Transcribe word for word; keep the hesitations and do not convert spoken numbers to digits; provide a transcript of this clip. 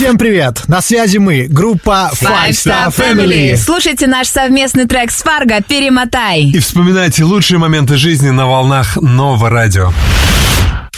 Всем привет! На связи мы, группа Five Star Family. Слушайте наш совместный трек с Фарго «Перемотай». И вспоминайте лучшие моменты жизни на волнах Нового радио.